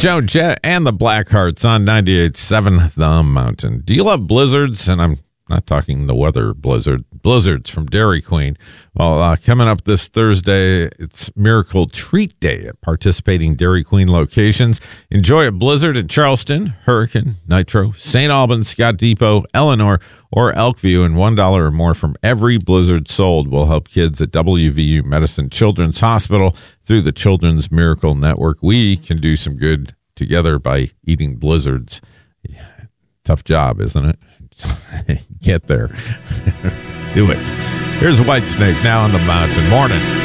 Joe Jett and the Blackhearts on 98.7 The Mountain. Do you love blizzards? And I'm not talking the weather blizzard. Blizzards from Dairy Queen. Well, coming up this Thursday, it's Miracle Treat Day at participating Dairy Queen locations. Enjoy a blizzard in Charleston, Hurricane, Nitro, St. Albans, Scott Depot, Eleanor, or Elkview, and $1 or more from every blizzard sold will help kids at WVU Medicine Children's Hospital through the Children's Miracle Network. We can do some good together by eating blizzards. Tough job, isn't it? Get there. Do it. Here's Whitesnake now on the mountain. Morning.